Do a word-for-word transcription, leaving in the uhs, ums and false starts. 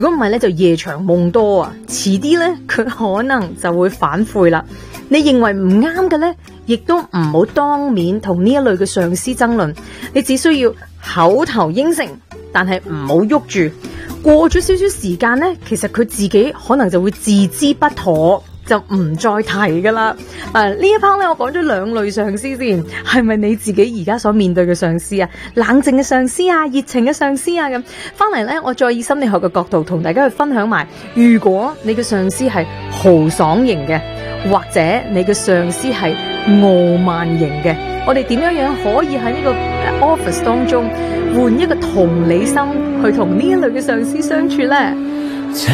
如果唔係咧，就夜長夢多啊！遲啲咧，佢可能就會反悔啦。你認為唔啱嘅咧，亦都唔好當面同呢一類嘅上司爭論，你只需要口頭應承，但係唔好喐住。過咗少少時間咧，其實佢自己可能就會自知不妥，就唔再提噶啦。啊，呢一 part 咧，我講咗兩類上司先，係咪你自己而家所面對嘅上司啊？冷靜嘅上司啊，熱情嘅上司啊，咁翻嚟咧，我再以心理學嘅角度同大家去分享埋，如果你嘅上司係豪爽型嘅，或者你嘅上司係傲慢型嘅，我哋點樣樣可以喺呢個 office 當中換一個同理心去同呢一類嘅上司相處呢？